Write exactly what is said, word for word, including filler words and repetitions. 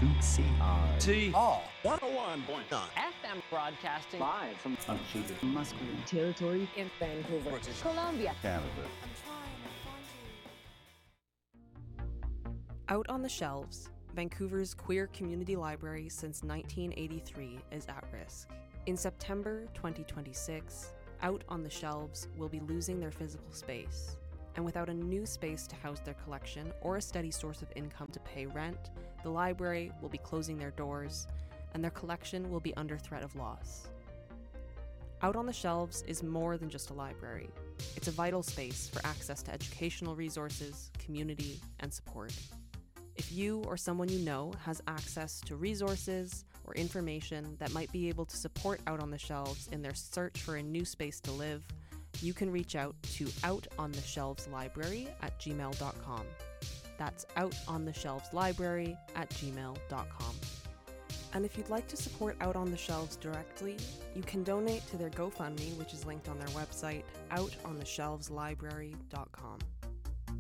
Tootsie. Uh, T. Oh, one oh one point nine. F M broadcasting Live from unceded Musqueam territory in Vancouver, British Columbia, Canada. Out on the Shelves, Vancouver's queer community library since nineteen eighty-three is at risk. In September twenty twenty-six, Out on the Shelves will be losing their physical space. And without a new space to house their collection or a steady source of income to pay rent, the library will be closing their doors, and their collection will be under threat of loss. Out on the Shelves is more than just a library. It's a vital space for access to educational resources, community, and support. If you or someone you know has access to resources or information that might be able to support Out on the Shelves in their search for a new space to live, you can reach out to outontheshelveslibrary at gmail dot com. That's outontheshelveslibrary at gmail dot com. And if you'd like to support Out on the Shelves directly, you can donate to their GoFundMe, which is linked on their website, outontheshelveslibrary dot com.